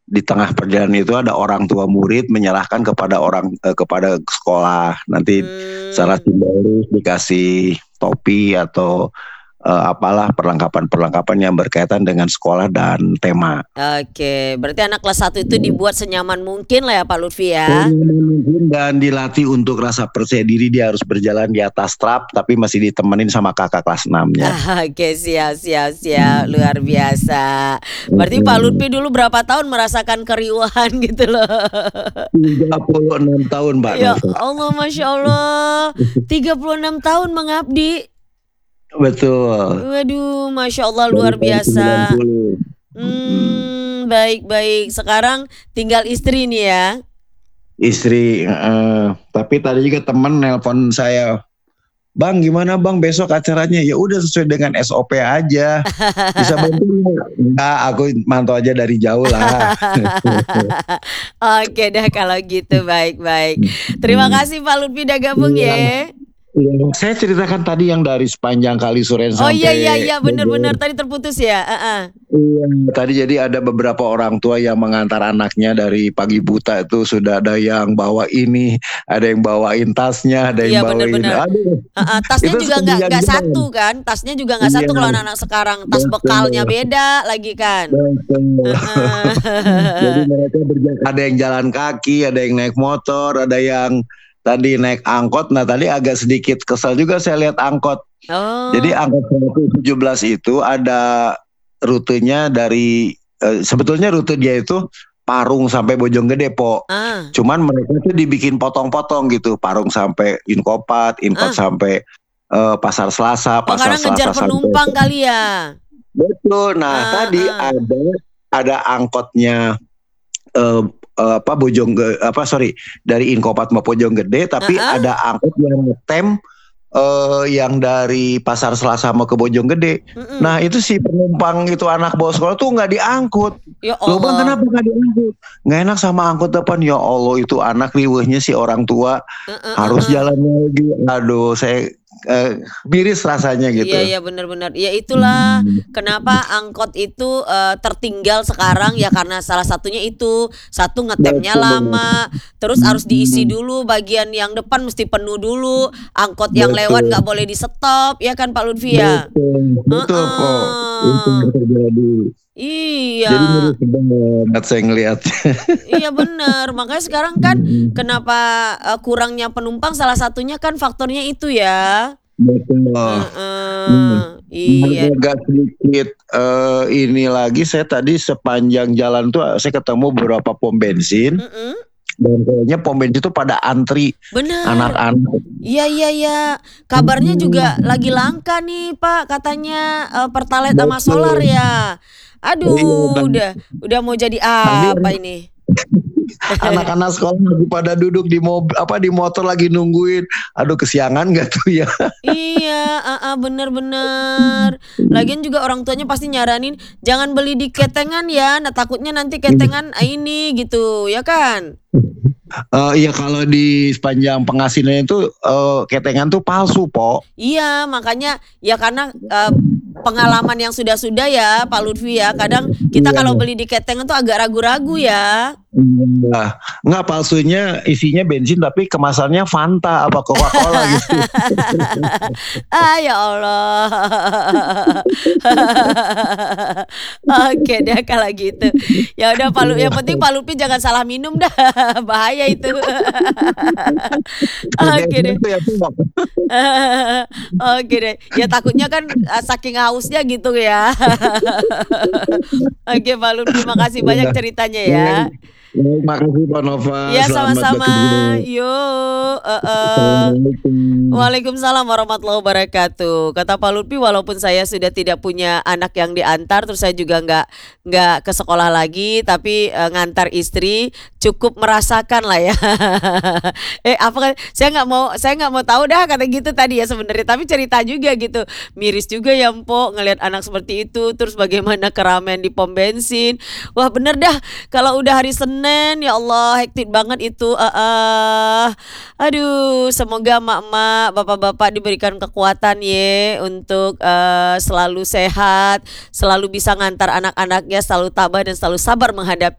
di tengah perjalanan itu ada orang tua murid menyerahkan kepada sekolah. Nanti secara Mmm. simbolis dikasih topi atau, apalah perlengkapan-perlengkapan yang berkaitan dengan sekolah dan tema. Oke, berarti anak kelas 1 itu dibuat senyaman mungkin lah ya Pak Lutfi ya? Dan dilatih untuk rasa percaya diri, dia harus berjalan di atas trap, tapi masih ditemenin sama kakak kelas 6-nya. Oke, siap siap siap, luar biasa. Berarti Pak Lutfi dulu berapa tahun merasakan keriuhan gitu loh? 36 tahun, Mbak Ya Nova. Allah, Masya Allah, 36 tahun mengabdi. Betul. Waduh, Masya Allah, Dari luar tahun biasa. 90. Baik baik, sekarang tinggal istri nih ya? Istri, tapi tadi juga temen nelpon saya, "Bang, gimana Bang besok acaranya?" Ya udah sesuai dengan SOP aja. "Bisa bantu nggak?" "Enggak, aku mantau aja dari jauh lah." Oke deh kalau gitu, baik baik. Terima kasih Pak Lutfi udah gabung Iya. ya. Iya, saya ceritakan tadi yang dari sepanjang Kalisuren Oh iya iya sampai iya, bener bener, Bogor. tadi terputus ya? Heeh. Iya, tadi jadi ada beberapa orang tua yang mengantar anaknya dari pagi buta itu, sudah ada yang bawa ini, ada yang bawain tasnya, ada yang Iya, bener bawain bener. aduh, Heeh, tasnya itu juga sepanjang nggak jalan. satu kan, tasnya juga nggak Iya, satu kalau anak-anak sekarang, tas bekalnya betul. beda lagi kan? Betul. Jadi Heeh. mereka ada yang jalan kaki, ada yang naik motor, ada yang tadi naik angkot. Nah tadi agak sedikit kesel juga saya lihat angkot. Jadi Oh. angkot 117 itu ada rutenya dari, sebetulnya rute dia itu Parung sampai Bojonggede, Po. Ah. Cuman mereka tuh dibikin potong-potong gitu, Parung sampai Inkopat, Inkop Ah. sampai, Pasar Selasa, Oh, Pasar karena ngejar Selasa sampai penumpang kali ya? betul. Nah tadi Heeh. ada angkotnya, dari Inkopat mau Bojonggede, tapi Heeh. ada angkot yang ngetem, yang dari Pasar Selasa mau ke Bojonggede. Mhm. Nah itu si penumpang itu anak bawa sekolah tuh nggak diangkut. Ya "Loh Bang, Allah. kenapa nggak diangkut?" "Nggak enak sama angkot depan." Ya Allah, itu anak riweuhnya si orang tua Heeh harus heeh. jalan lagi. Aduh, saya, miris rasanya Iya gitu. iya, bener bener. Ya itulah kenapa angkot itu, tertinggal sekarang ya karena salah satunya itu, satu ngetemnya Betul. lama, terus harus diisi dulu bagian yang depan mesti penuh dulu, angkot yang lewat Betul. nggak boleh di-stop, ya kan Pak Lutfi ya? Betul, betul, Po. Itu Heeh. yang terjadi. Jadi Iya. miris banget saya ngelihatnya. Iya bener, makanya sekarang kan kenapa, kurangnya penumpang salah satunya kan faktornya itu ya. Betul. Heeh, iya. Agak sedikit, ini lagi, saya tadi sepanjang jalan tuh saya ketemu beberapa pom bensin, Mhm. dan kayaknya pom bensin itu pada antri, Bener. anak-anak. Iya iya iya, kabarnya juga lagi langka nih Pak katanya, Pertalite sama solar Betul. ya. Iya, Aduh, udah mau jadi apa ini? anak-anak sekolah lagi pada duduk di motor lagi nungguin. Aduh, kesiangan nggak tuh ya? Iya, heeh, bener bener. Lagian juga orang tuanya pasti nyaranin, "Jangan beli di ketengan ya, nah takutnya nanti ketengan ini," gitu, ya kan? Iya, kalau di sepanjang Pengasinan itu, ketengan tuh palsu, Po. Iya, makanya ya karena, pengalaman yang sudah-sudah ya Pak Lutfi ya, kadang kita kalau Iya. beli di ketengan tuh agak ragu-ragu ya. Iya. Enggak, palsunya isinya bensin tapi kemasannya Fanta apa Coca-Cola gitu. Ah, ya Allah. Oke deh kalau gitu. Ya udah yang penting Pak Lutfi jangan salah minum dah, bahaya itu. Oke deh. Itu ya, Po. Oke deh, ya takutnya kan, saking hausnya gitu ya. Oke Pak Lutfi, makasih banyak Iya. ceritanya ya. Baik, makasih Mbak Nova, Iya selamat sama-sama, bekerja. yuk, heeh. Assalamualaikum. Waalaikumsalam warahmatullahi wabarakatuh. Kata Pak Lutfi walaupun saya sudah tidak punya anak yang diantar, terus saya juga nggak ke sekolah lagi, tapi, ngantar istri, cukup merasakan lah ya. Saya nggak mau tahu dah kata gitu tadi ya sebenarnya, tapi cerita juga gitu. Miris juga ya Mpok ngelihat anak seperti itu, terus bagaimana keramaian di pom bensin. Wah bener dah, kalau udah hari Senin, ya Allah hektik banget itu, heeh. Aduh, semoga emak-emak, bapak-bapak diberikan kekuatan ye untuk, selalu sehat, selalu bisa ngantar anak-anaknya, selalu tabah dan selalu sabar menghadapi